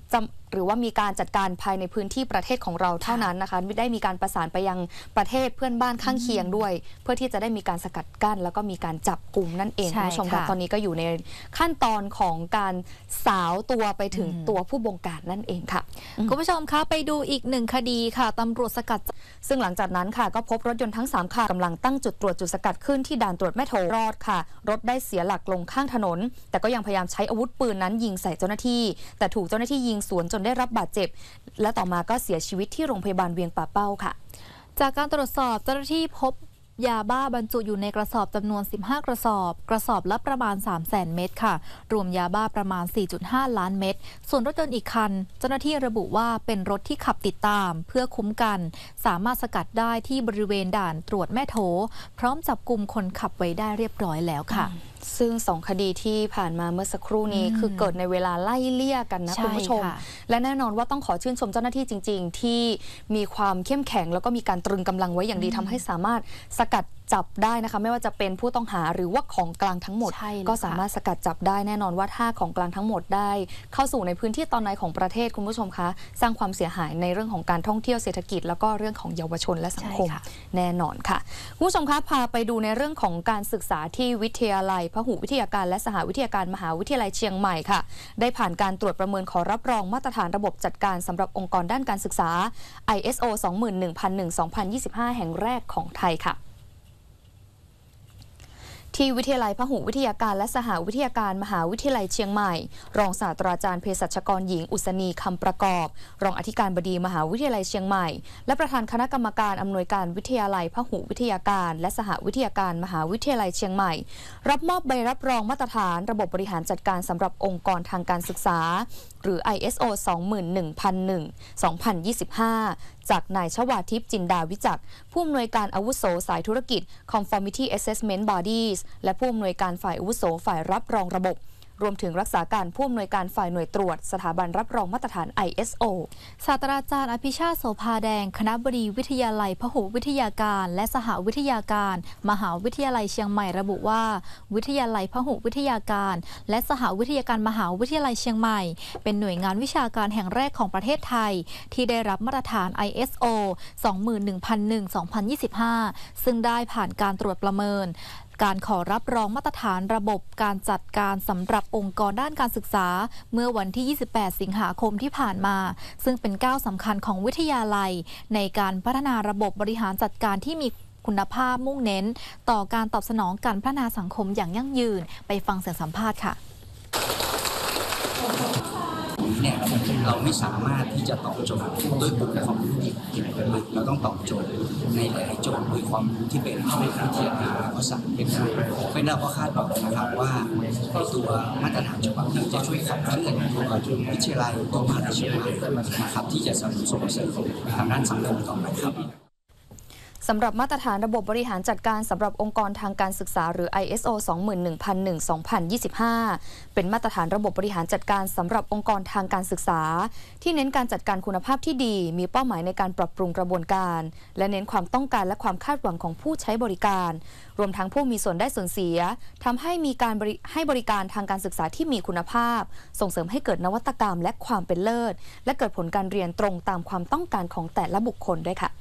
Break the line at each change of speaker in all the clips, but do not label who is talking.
หรือว่ามีการจัดการภายในพื้นที่ประเทศของเราเท่านั้นนะคะไม่ได้มีการประสานไปยังประเทศเพื่อนบ้านข้างเคียงด้วยเพื่อที่จะได้มีการสกัดกั้นแล้วก็มีการจับกลุ่มนั่นเองคุณผู้ชมค่ะตอนนี้ก็อยู่ในขั้นตอนของการสาวตัวไปถึงตัวผู้บงการนั่นเองค่ะ
คุณผู้ชมคะไปดูอีกหนึ่งคดีค่ะตำรวจสกัด
ซึ่งหลังจากนั้นค่ะก็พบรถยนต์ทั้ง3คันกำลังตั้งจุดตรวจจุดสกัดขึ้นที่ด่านตรวจแม่โถรอดค่ะรถได้เสียหลักลงข้างถนนแต่ก็ยังพยายามใช้อาวุธปืนนั้นยิงใส่เจ้าหน้าที่แต่ถูกเจ้าหน้าที่ยิงสวนจนได้รับบาดเจ็บและต่อมาก็เสียชีวิตที่โรงพยาบาลเวียงป่าเป้าค่ะ
จากการตรวจสอบเจ้าหน้าที่พบยาบ้าบรรจุอยู่ในกระสอบจำนวน15กระสอบละประมาณ 300,000 เม็ดค่ะรวมยาบ้าประมาณ 4.5 ล้านเม็ดส่วนรถยนต์อีกคันเจ้าหน้าที่ระบุว่าเป็นรถที่ขับติดตามเพื่อคุ้มกันสามารถสกัดได้ที่บริเวณด่านตรวจแม่โถพร้อมจับกุมคนขับไว้ได้เรียบร้อยแล้วค่ะ
ซึ่ง2คดีที่ผ่านมาเมื่อสักครู่นี้คือเกิดในเวลาไล่เลี่ยกันนะคุณผู้ชมและแน่นอนว่าต้องขอชื่นชมเจ้าหน้าที่จริงๆที่มีความเข้มแข็งแล้วก็มีการตรึงกำลังไว้อย่างดีทำให้สามารถสกัดจับได้นะคะไม่ว่าจะเป็นผู้ต้องหาหรือว่าของกลางทั้งหมดก็สามารถสกัดจับได้แน่นอนว่าถ้าของกลางทั้งหมดได้เข้าสู่ในพื้นที่ตอนในของประเทศคุณผู้ชมคะสร้างความเสียหายในเรื่องของการท่องเที่ยวเศรษฐกิจแล้วก็เรื่องของเยาวชนและสังคมแน่นอนค่ะคุณผู้ชมคะพาไปดูในเรื่องของการศึกษาที่วิทยาลัยพหุวิทยาการและสหวิทยาการมหาวิทยาลัยเชียงใหม่ค่ะได้ผ่านการตรวจประเมินขอรับรองมาตรฐานระบบจัดการสำหรับองค์กรด้านการศึกษา ISO 21001:2025 แห่งแรกของไทยค่ะที่วิทยาลัยพหุวิทยาการและสหวิทยาการมหาวิทยาลัยเชียงใหม่รองศาสตราจารย์เภสัชกรหญิงอุศนีคำประกอบรองอธิการบดีมหาวิทยาลัยเชียงใหม่และประธานคณะกรรมการอำนวยการวิทยาลัยพหุวิทยาการและสหวิทยาการมหาวิทยาลัยเชียงใหม่รับมอบใบรับรองมาตรฐานระบบบริหารจัดการสำหรับองค์กรทางการศึกษาหรือ ISO 21001:2025 จากนายชวาทิพย์จินดาวิจักรผู้อำนวยการอาวุโสสายธุรกิจ Conformity Assessment Bodies และผู้อำนวยการฝ่ายอาวุโสฝ่ายรับรองระบบรวมถึงรักษาการผู้อำนวยการฝ่ายหน่วยตรวจสถาบันรับรองมาตรฐาน ISO
ศาสตราจารย์อภิชาติโสภาแดงคณบดีวิทยาลัยพหุวิทยาการและสหวิทยาการมหาวิทยาลัยเชียงใหม่ระบุว่าวิทยาลัยพหุวิทยาการและสหวิทยาการมหาวิทยาลัยเชียงใหม่เป็นหน่วยงานวิชาการแห่งแรกของประเทศไทยที่ได้รับมาตรฐาน ISO 21001:2025 ซึ่งได้ผ่านการตรวจประเมินการขอรับรองมาตรฐานระบบการจัดการสำหรับองค์กรด้านการศึกษาเมื่อวันที่ 28 สิงหาคมที่ผ่านมาซึ่งเป็นก้าวสำคัญของวิทยาลัยในการพัฒนาระบบบริหารจัดการที่มีคุณภาพมุ่งเน้นต่อการตอบสนองการพัฒนาสังคมอย่างยั่งยืนไปฟังเสียงสัมภาษณ์ค่ะ
เนี่ยเราไม่สามารถที่จะตอบโจทย์ด้วยบุคความรู้เดียวเราต้องตอบโจทย์ในหลายๆโจทย์ด้วยความรู้ที่เป็นวิทยาการและภาษาเป็นเราก็คาดหวังนะครับว่าตัวมาตรฐานฉบับนี้จะช่วยขับเคลื่อนตัววิทยาลัยตัวมหาวิทยาลัยนะครับที่จะส่งเสริมทางด้านสังคมต่อไปครับ
สำหรับมาตรฐานระบบบริหารจัดการสำหรับองค์กรทางการศึกษาหรือ ISO 21001:2025 เป็นมาตรฐานระบบบริหารจัดการสำหรับองค์กรทางการศึกษาที่เน้นการจัดการคุณภาพที่ดีมีเป้าหมายในการปรับปรุงกระบวนการและเน้นความต้องการและความคาดหวังของผู้ใช้บริการรวมทั้งผู้มีส่วนได้ส่วนเสียทำให้มีการให้บริการทางการศึกษาที่มีคุณภาพส่งเสริมให้เกิดนวัตกรรมและความเป็นเลิศและเกิดผลการเรียนตรงตามความต้องการของแต่ละบุคคลด้วยค่ะ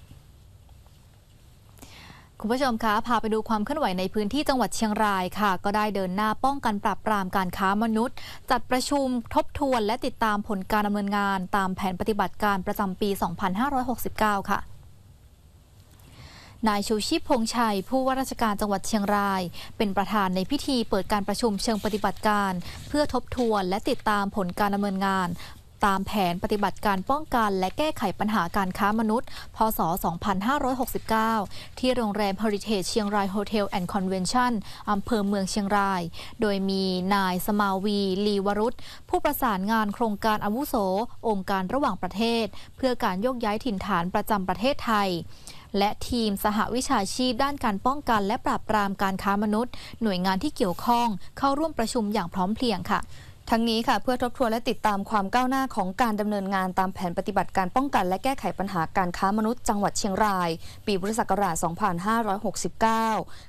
คุณผู้ชมคะพาไปดูความเคลื่อนไหวในพื้นที่จังหวัดเชียงรายค่ะก็ได้เดินหน้าป้องกันปราบปรามการค้ามนุษย์จัดประชุมทบทวนและติดตามผลการดำเนินงานตามแผนปฏิบัติการประจำปี 2569 ค่ะนายชูชีพพงษ์ชัยผู้ว่าราชการจังหวัดเชียงรายเป็นประธานในพิธีเปิดการประชุมเชิงปฏิบัติการเพื่อทบทวนและติดตามผลการดำเนินงานตามแผนปฏิบัติการป้องกันและแก้ไขปัญหาการค้ามนุษย์พ.ศ. 2569 ที่โรงแรม Heritage เชียงรายโฮเทลแอนด์คอนเวนชั่นอำเภอเมืองเชียงรายโดยมีนายสมาวีลีวรุษผู้ประสานงานโครงการอาวุโสองค์การระหว่างประเทศเพื่อการโยกย้ายถิ่นฐานประจำประเทศไทยและทีมสหวิชาชีพด้านการป้องกันและปราบปรามการค้ามนุษย์หน่วยงานที่เกี่ยวข้องเข้าร่วมประชุมอย่างพร้อมเพรียงค่ะ
ทั้งนี้ค่ะเพื่อทบทวนและติดตามความก้าวหน้าของการดำเนินงานตามแผนปฏิบัติการป้องกันและแก้ไขปัญหาการค้ามนุษย์จังหวัดเชียงรายปีพุทธศักราช 2569